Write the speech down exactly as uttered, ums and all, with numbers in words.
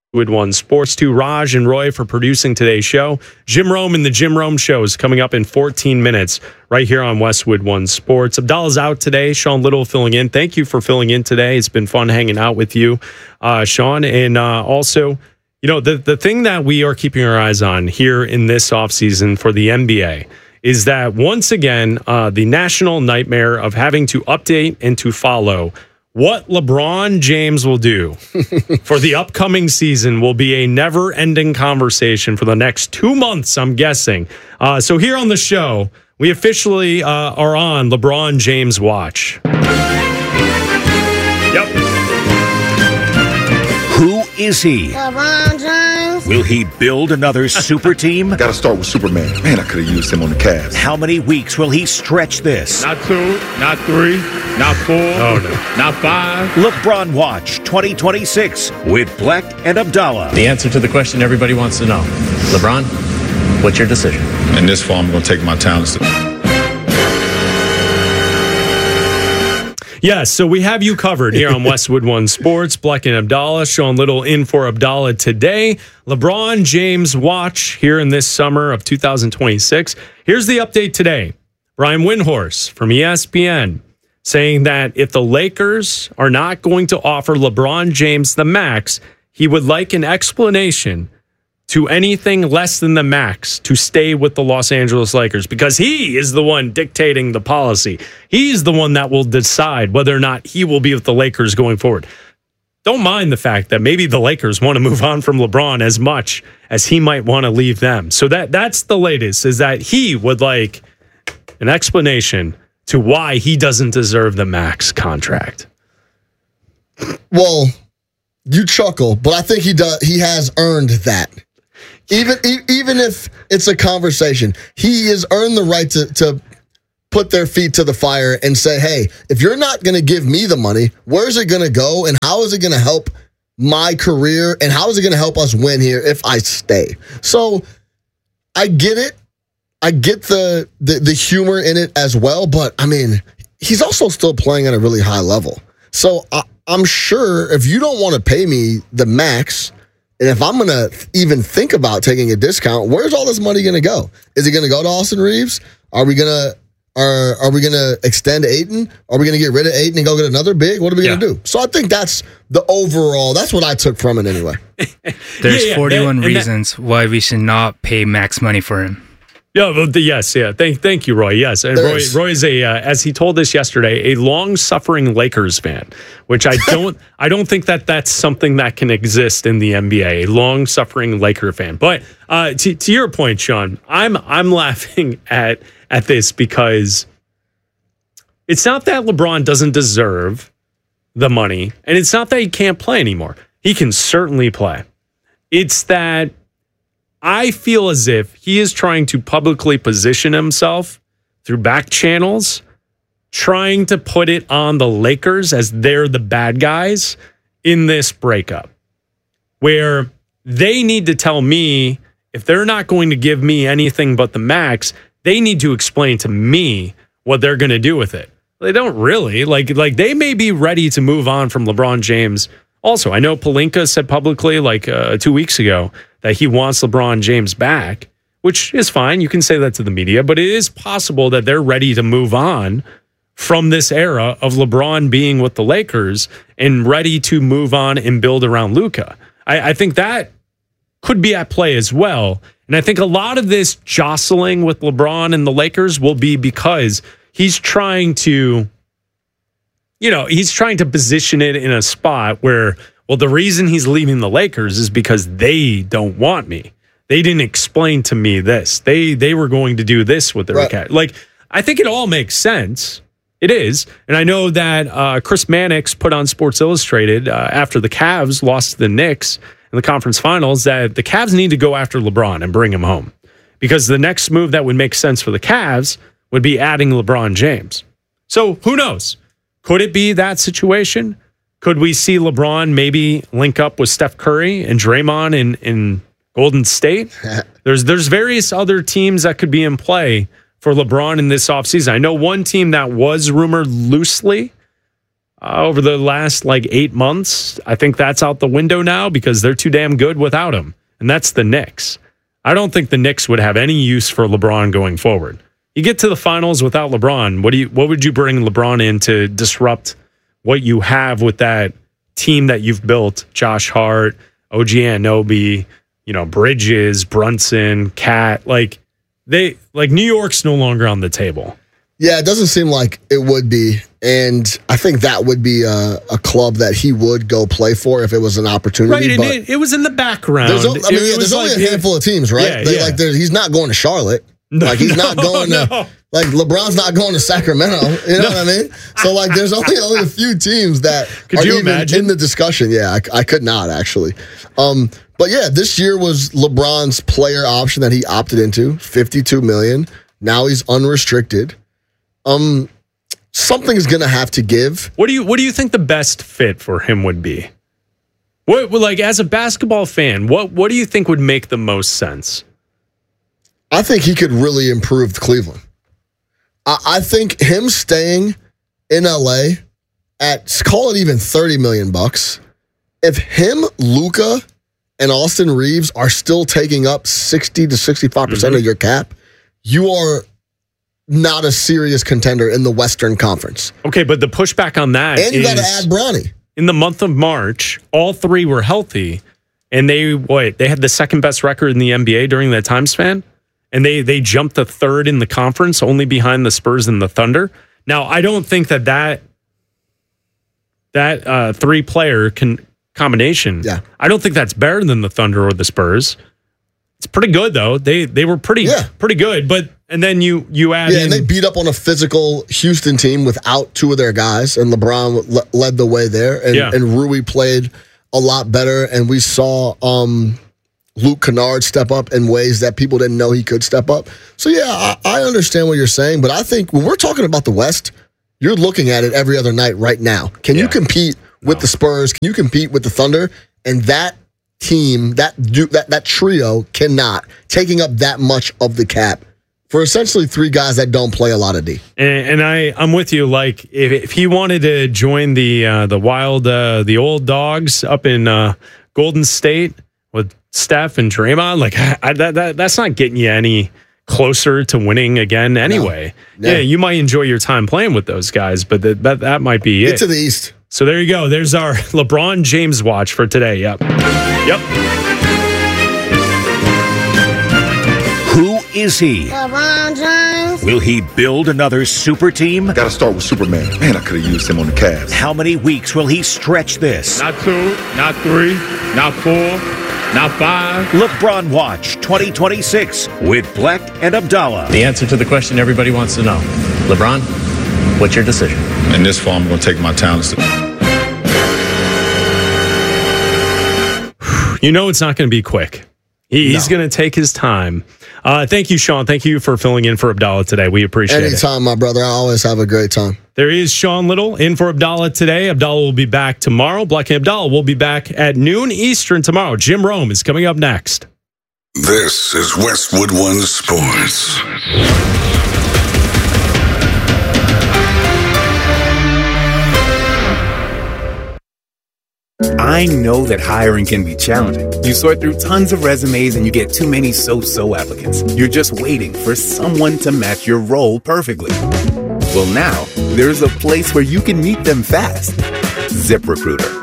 Westwood One Sports, to Raj and Roy for producing today's show. Jim Rome and the Jim Rome Show is coming up in fourteen minutes right here on Westwood One Sports. Abdallah's out today. Sean Little filling in. Thank you for filling in today. It's been fun hanging out with you, uh, Sean. And uh, also, you know, the, the thing that we are keeping our eyes on here in this offseason for the N B A is that once again, uh, the national nightmare of having to update and to follow what LeBron James will do for the upcoming season will be a never-ending conversation for the next two months, I'm guessing. Uh, so here on the show, we officially uh, are on LeBron James watch. Yep. Who is he? LeBron James. Will he build another super team? Got to start with Superman. Man, I could have used him on the Cavs. How many weeks will he stretch this? Not two, not three, not four, Oh, no. not five. LeBron Watch twenty twenty-six with Black and Abdallah. The answer to the question everybody wants to know. LeBron, what's your decision? In this fall, I'm going to take my talents to... Yes, so we have you covered here on Westwood One Sports. Black and Abdallah, Sean Little in for Abdallah today. LeBron James watch here in this summer of two thousand twenty-six. Here's the update today. Brian Windhorst from E S P N saying that if the Lakers are not going to offer LeBron James the max, he would like an explanation to anything less than the max to stay with the Los Angeles Lakers, because he is the one dictating the policy. He's the one that will decide whether or not he will be with the Lakers going forward. Don't mind the fact that maybe the Lakers want to move on from LeBron as much as he might want to leave them. So that that's the latest, is that he would like an explanation to why he doesn't deserve the max contract. Well, you chuckle, but I think he does. He has earned that. Even even if it's a conversation, he has earned the right to, to put their feet to the fire and say, hey, if you're not going to give me the money, where's it going to go and how is it going to help my career and how is it going to help us win here if I stay? So I get it. I get the, the, the humor in it as well, but I mean, he's also still playing at a really high level. So I, I'm sure if you don't want to pay me the max, and if I'm going to even think about taking a discount, where's all this money going to go? Is it going to go to Austin Reeves? Are we going to are are we going to extend Ayton? Are we going to get rid of Ayton and go get another big? What are we Yeah. going to do? So I think that's the overall. That's what I took from it anyway. There's Yeah, yeah, forty-one and- and that- reasons why we should not pay max money for him. Yeah, well, the, yes, yeah. Thank, thank you, Roy. Yes, and Roy, There's- Roy is a, uh, as he told us yesterday, a long-suffering Lakers fan, which I don't, I don't think that that's something that can exist in the N B A. A long-suffering Laker fan. But uh, to, to your point, Sean, I'm, I'm laughing at at this because it's not that LeBron doesn't deserve the money, and it's not that he can't play anymore. He can certainly play. It's that I feel as if he is trying to publicly position himself through back channels, trying to put it on the Lakers as they're the bad guys in this breakup, where they need to tell me if they're not going to give me anything but the max, they need to explain to me what they're going to do with it. They don't really. Like, like they may be ready to move on from LeBron James. Also, I know Pelinka said publicly like uh, two weeks ago that he wants LeBron James back, which is fine. You can say that to the media, but it is possible that they're ready to move on from this era of LeBron being with the Lakers and ready to move on and build around Luka. I, I think that could be at play as well. And I think a lot of this jostling with LeBron and the Lakers will be because he's trying to, you know, he's trying to position it in a spot where, well, the reason he's leaving the Lakers is because they don't want me. They didn't explain to me this. They they were going to do this with their Right. cat. Like, I think it all makes sense. It is. And I know that uh, Chris Mannix put on Sports Illustrated uh, after the Cavs lost to the Knicks in the conference finals that the Cavs need to go after LeBron and bring him home. Because the next move that would make sense for the Cavs would be adding LeBron James. So who knows? Could it be that situation? Could we see LeBron maybe link up with Steph Curry and Draymond in, in Golden State? there's there's various other teams that could be in play for LeBron in this offseason. I know one team that was rumored loosely uh, over the last like eight months. I think that's out the window now because they're too damn good without him. And that's the Knicks. I don't think the Knicks would have any use for LeBron going forward. You get to the finals without LeBron. What do you? What would you bring LeBron in to disrupt what you have with that team that you've built? Josh Hart, O G Anunoby, you know, Bridges, Brunson, Cat. Like they, like New York's no longer on the table. Yeah, it doesn't seem like it would be. And I think that would be a, a club that he would go play for if it was an opportunity. Right, but and it, it was in the background. There's, o- I mean, It yeah, there's was only like- a handful of teams, right? Yeah, They- yeah. Like, there- he's not going to Charlotte. No, like, he's not no, going to, no. like, LeBron's not going to Sacramento. You know what I mean? So, like, there's only, only a few teams that Could are you even imagine? in the discussion. Yeah, I, I could not, actually. Um, but, yeah, this year was LeBron's player option that he opted into, fifty-two million dollars. Now he's unrestricted. Um, Something's going to have to give. What do you What do you think the best fit for him would be? What like as a basketball fan, what what do you think would make the most sense? I think he could really improve Cleveland. I, I think him staying in L A at call it even thirty million bucks. If him, Luka, and Austin Reeves are still taking up sixty to sixty-five percent Mm-hmm. of your cap, you are not a serious contender in the Western Conference. Okay, but the pushback on that And you got to is add Bronny. in the month of March, all three were healthy, and they what they had the second best record in the N B A during that time span, and they they jumped to third in the conference, only behind the Spurs and the Thunder. Now, I don't think that that that uh, three player can combination. Yeah. I don't think that's better than the Thunder or the Spurs. It's pretty good though. They they were pretty Yeah. pretty good, but and then you you add Yeah, in and they beat up on a physical Houston team without two of their guys, and LeBron le- led the way there, and, Yeah. and Rui played a lot better, and we saw um, Luke Kennard step up in ways that people didn't know he could step up. So, yeah, I, I understand what you're saying, but I think when we're talking about the West, you're looking at it every other night right now. Can you Yeah. compete with the Spurs? Can you compete with the Thunder? And that team, that du- that that trio cannot, taking up that much of the cap for essentially three guys that don't play a lot of D. And, and I, I'm with you. Like, if, if he wanted to join the uh, the wild, uh, the old dogs up in uh, Golden State with Steph and Draymond, like I, I, that, that that's not getting you any closer to winning again. Anyway, No. yeah, you might enjoy your time playing with those guys, but that that, that might be Get it. to the East. So there you go. There's our LeBron James watch for today. Yep, yep. Who is he? LeBron James. Will he build another super team? Gotta start with Superman. Man, I could have used him on the Cavs. How many weeks will he stretch this? Not two, not three, not four, not five. LeBron Watch twenty twenty-six with Black and Abdallah. The answer to the question everybody wants to know. LeBron, what's your decision? In this fall, I'm going to take my talents to. You know it's not going to be quick. He, he's going to take his time. Uh, thank you, Sean. Thank you for filling in for Abdallah today. We appreciate it. Anytime, my brother. I always have a great time. There is Sean Little in for Abdallah today. Abdallah will be back tomorrow. Black and Abdallah will be back at noon Eastern tomorrow. Jim Rome is coming up next. This is Westwood One Sports. I know that hiring can be challenging. You sort through tons of resumes and you get too many so-so applicants. You're just waiting for someone to match your role perfectly. Well, now there's a place where you can meet them fast. ZipRecruiter.